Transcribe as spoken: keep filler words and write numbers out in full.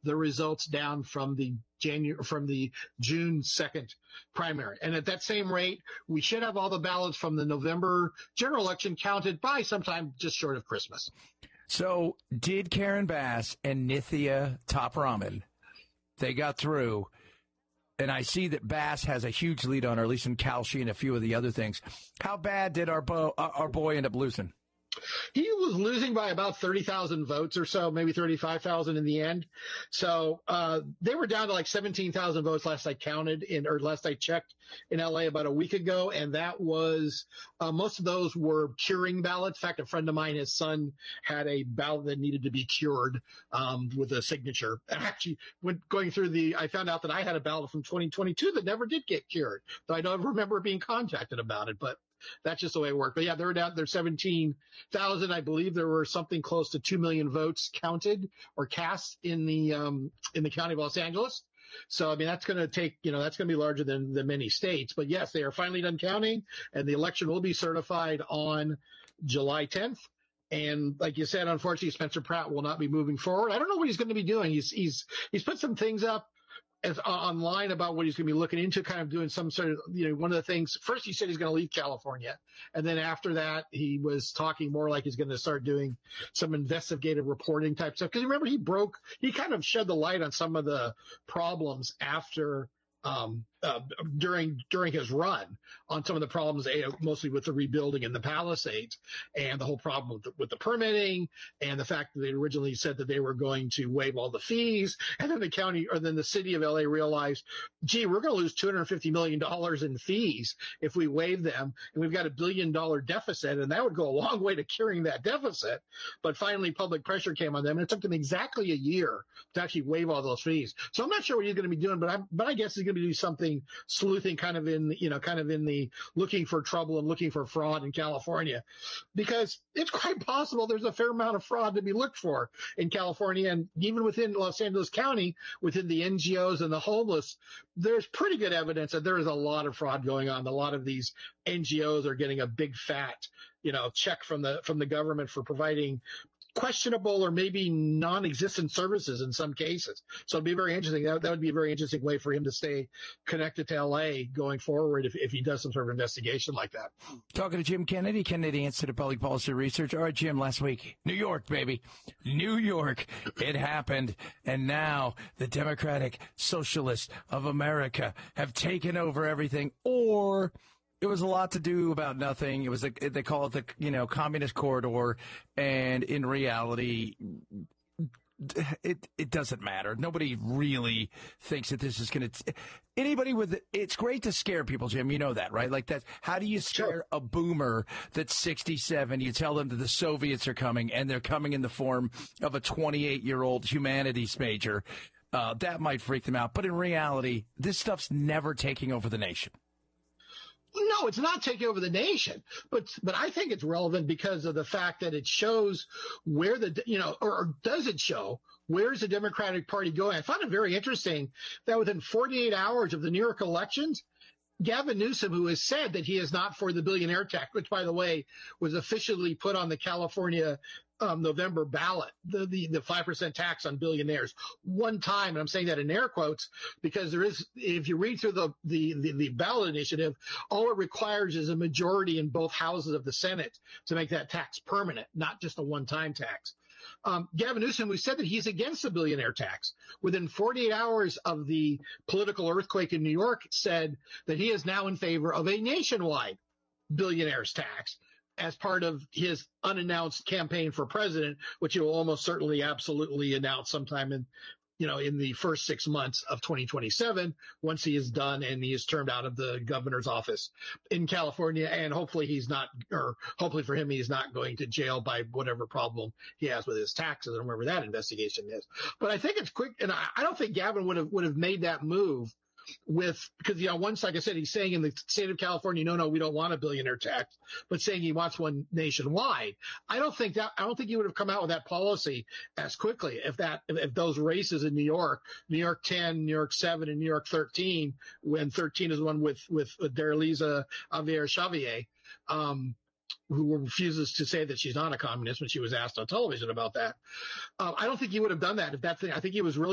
the results down from the January, from the June second primary. And at that same rate, we should have all the ballots from the November general election counted by sometime just short of Christmas. So did Karen Bass and Nithya Topraman, they got through, and I see that Bass has a huge lead on her, at least in Kalshi and a few of the other things. How bad did our, bo- our boy end up losing? He was losing by about thirty thousand votes or so, maybe thirty-five thousand in the end. So, uh, they were down to like seventeen thousand votes last I counted in, or last I checked in L A about a week ago. And that was, uh, most of those were curing ballots. In fact, a friend of mine, his son had a ballot that needed to be cured, um, with a signature. And actually, when going through the, I found out that I had a ballot from twenty twenty-two that never did get cured. Though I don't remember being contacted about it, but that's just the way it worked. But yeah, they were down there seventeen thousand. I believe there were something close to two million votes counted or cast in the, um, in the county of Los Angeles. So, I mean, that's going to take, you know, that's going to be larger than, than many states. But yes, they are finally done counting, and the election will be certified on July tenth. And like you said, unfortunately, Spencer Pratt will not be moving forward. I don't know what he's going to be doing. He's, he's, he's put some things up as, uh, online about what he's going to be looking into, kind of doing some sort of, you know, one of the things. First, he said he's going to leave California. And then after that, he was talking more like he's going to start doing some investigative reporting type stuff. Because remember, he broke, he kind of shed the light on some of the problems after, um, uh, during, during his run on some of the problems, uh, mostly with the rebuilding in the Palisades and the whole problem with the, with the permitting and the fact that they originally said that they were going to waive all the fees. And then the county, or then the city of L A realized, gee, we're going to lose two hundred fifty million dollars in fees if we waive them. And we've got a billion dollar deficit, and that would go a long way to curing that deficit. But finally, public pressure came on them, and it took them exactly a year to actually waive all those fees. So I'm not sure what he's going to be doing, but I'm, but I guess he's going to be doing something sleuthing, kind of in, you know, kind of in the looking for trouble and looking for fraud in California, because it's quite possible there's a fair amount of fraud to be looked for in California. And even within Los Angeles County, within the N G Os and the homeless, there's pretty good evidence that there is a lot of fraud going on. A lot of these N G Os are getting a big fat, you know, check from the, from the government for providing questionable or maybe non-existent services in some cases. So it'd be very interesting. That, that would be a very interesting way for him to stay connected to L A going forward if, if he does some sort of investigation like that. Talking to Jim Kennedy, Kennedy Institute of Public Policy Research. All right, Jim, last week, New York, baby. New York. It happened. And now the Democratic Socialists of America have taken over everything, or it was a lot to do about nothing. It was, a, they call it the, you know, communist corridor. And in reality, it, it doesn't matter. Nobody really thinks that this is going to, anybody with, it's great to scare people, Jim. You know that, right? Like that. How do you scare Sure. a boomer that's sixty-seven? You tell them that the Soviets are coming, and they're coming in the form of a twenty-eight year old humanities major. Uh, that might freak them out. But in reality, this stuff's never taking over the nation. No, it's not taking over the nation, but but I think it's relevant because of the fact that it shows where the, you know, or, or does it show where's the Democratic Party going? I found it very interesting that within forty-eight hours of the New York elections, Gavin Newsom, who has said that he is not for the billionaire tax, which, by the way, was officially put on the California um, November ballot, the, the, the five percent tax on billionaires one time. And I'm saying that in air quotes because there is, if you read through the, the, the, the ballot initiative, all it requires is a majority in both houses of the Senate to make that tax permanent, not just a one-time tax. Um, Gavin Newsom, who said that he's against the billionaire tax, within forty-eight hours of the political earthquake in New York, said that he is now in favor of a nationwide billionaires tax as part of his unannounced campaign for president, which he will almost certainly absolutely announce sometime in, you know, in the first six months of twenty twenty-seven, once he is done and he is turned out of the governor's office in California. And hopefully he's not, or hopefully for him, he's not going to jail by whatever problem he has with his taxes. I don't remember that investigation is, but I think it's quick. And I, I don't think Gavin would have, would have made that move with, because, you know, once, like I said, he's saying in the state of California, no, no, we don't want a billionaire tax, but saying he wants one nationwide. I don't think that, I don't think he would have come out with that policy as quickly if that, if, if those races in New York, New York ten, New York seven, and New York thirteen, when thirteen is one with, with, with Darlisa Avier-Xavier, um, who refuses to say that she's not a communist when she was asked on television about that. Uh, I don't think he would have done that if that thing, I think he was really